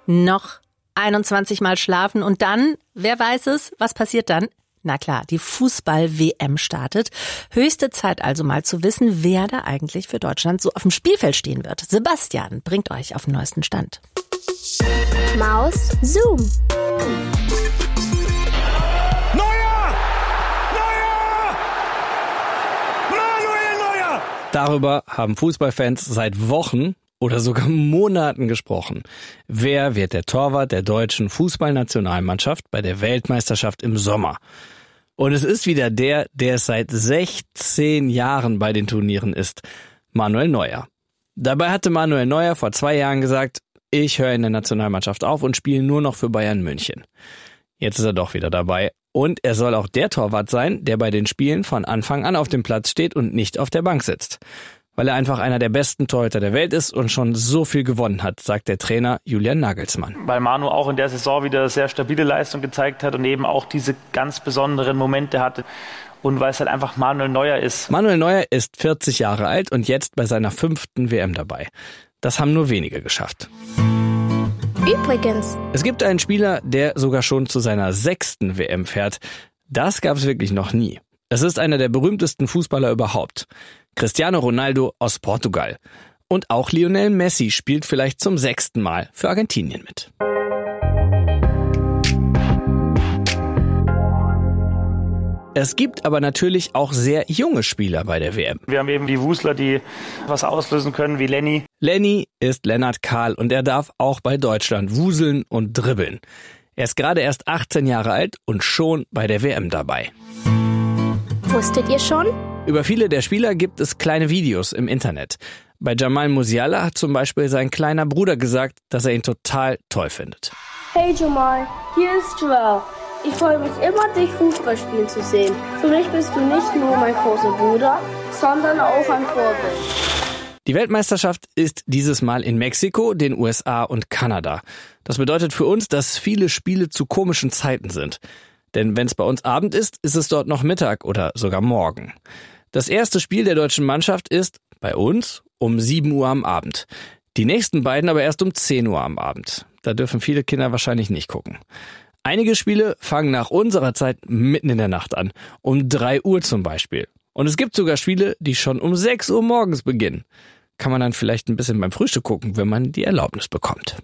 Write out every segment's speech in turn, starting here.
Noch 21 Mal schlafen und dann, wer weiß es, was passiert dann? Na klar, die Fußball-WM startet. Höchste Zeit also mal zu wissen, wer da eigentlich für Deutschland so auf dem Spielfeld stehen wird. Sebastian bringt euch auf den neuesten Stand. Maus Zoom. Darüber haben Fußballfans seit Wochen oder sogar Monaten gesprochen. Wer wird der Torwart der deutschen Fußballnationalmannschaft bei der Weltmeisterschaft im Sommer? Und es ist wieder der es seit 16 Jahren bei den Turnieren ist, Manuel Neuer. Dabei hatte Manuel Neuer vor 2 Jahren gesagt, ich höre in der Nationalmannschaft auf und spiele nur noch für Bayern München. Jetzt ist er doch wieder dabei. Und er soll auch der Torwart sein, der bei den Spielen von Anfang an auf dem Platz steht und nicht auf der Bank sitzt. Weil er einfach einer der besten Torhüter der Welt ist und schon so viel gewonnen hat, sagt der Trainer Julian Nagelsmann. Weil Manu auch in der Saison wieder sehr stabile Leistung gezeigt hat und eben auch diese ganz besonderen Momente hatte. Und weil es halt einfach Manuel Neuer ist. Manuel Neuer ist 40 Jahre alt und jetzt bei seiner 5. WM dabei. Das haben nur wenige geschafft. Übrigens, es gibt einen Spieler, der sogar schon zu seiner 6. WM fährt. Das gab es wirklich noch nie. Es ist einer der berühmtesten Fußballer überhaupt. Cristiano Ronaldo aus Portugal. Und auch Lionel Messi spielt vielleicht zum 6. Mal für Argentinien mit. Es gibt aber natürlich auch sehr junge Spieler bei der WM. Wir haben eben die Wusler, die was auslösen können, wie Lenny. Lenny ist Lennart Kahl und er darf auch bei Deutschland wuseln und dribbeln. Er ist gerade erst 18 Jahre alt und schon bei der WM dabei. Wusstet ihr schon? Über viele der Spieler gibt es kleine Videos im Internet. Bei Jamal Musiala hat zum Beispiel sein kleiner Bruder gesagt, dass er ihn total toll findet. Hey Jamal, hier ist Joel. Ich freue mich immer, dich Fußball spielen zu sehen. Für mich bist du nicht nur mein großer Bruder, sondern auch ein Vorbild. Die Weltmeisterschaft ist dieses Mal in Mexiko, den USA und Kanada. Das bedeutet für uns, dass viele Spiele zu komischen Zeiten sind. Denn wenn es bei uns Abend ist, ist es dort noch Mittag oder sogar morgen. Das erste Spiel der deutschen Mannschaft ist, bei uns, um 7 Uhr am Abend. Die nächsten beiden aber erst um 10 Uhr am Abend. Da dürfen viele Kinder wahrscheinlich nicht gucken. Einige Spiele fangen nach unserer Zeit mitten in der Nacht an, um 3 Uhr zum Beispiel. Und es gibt sogar Spiele, die schon um 6 Uhr morgens beginnen. Kann man dann vielleicht ein bisschen beim Frühstück gucken, wenn man die Erlaubnis bekommt.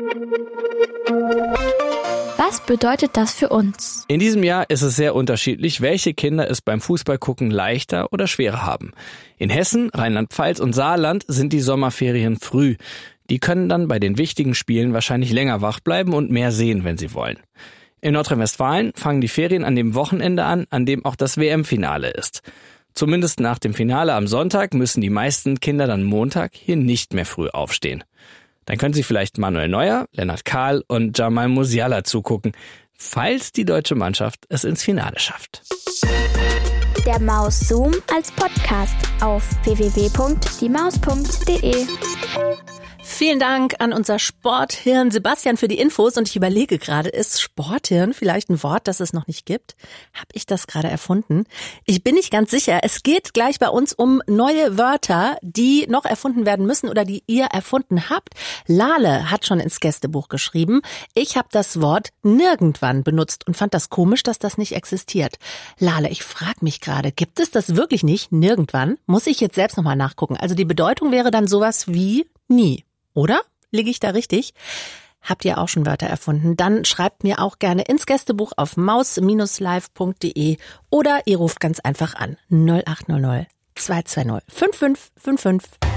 Was bedeutet das für uns? In diesem Jahr ist es sehr unterschiedlich, welche Kinder es beim Fußballgucken leichter oder schwerer haben. In Hessen, Rheinland-Pfalz und Saarland sind die Sommerferien früh. Die können dann bei den wichtigen Spielen wahrscheinlich länger wach bleiben und mehr sehen, wenn sie wollen. In Nordrhein-Westfalen fangen die Ferien an dem Wochenende an dem auch das WM-Finale ist. Zumindest nach dem Finale am Sonntag müssen die meisten Kinder dann Montag hier nicht mehr früh aufstehen. Dann können sie vielleicht Manuel Neuer, Lennart Kahl und Jamal Musiala zugucken, falls die deutsche Mannschaft es ins Finale schafft. Der Maus Zoom als Podcast auf www.diemaus.de. Vielen Dank an unser Sporthirn Sebastian für die Infos. Und ich überlege gerade, ist Sporthirn vielleicht ein Wort, das es noch nicht gibt? Habe ich das gerade erfunden? Ich bin nicht ganz sicher. Es geht gleich bei uns um neue Wörter, die noch erfunden werden müssen oder die ihr erfunden habt. Lale hat schon ins Gästebuch geschrieben. Ich habe das Wort nirgendwann benutzt und fand das komisch, dass das nicht existiert. Lale, ich frage mich gerade, gibt es das wirklich nicht? Nirgendwann? Muss ich jetzt selbst nochmal nachgucken. Also die Bedeutung wäre dann sowas wie nie. Oder? Liege ich da richtig? Habt ihr auch schon Wörter erfunden? Dann schreibt mir auch gerne ins Gästebuch auf maus-live.de oder ihr ruft ganz einfach an 0800 220 5555.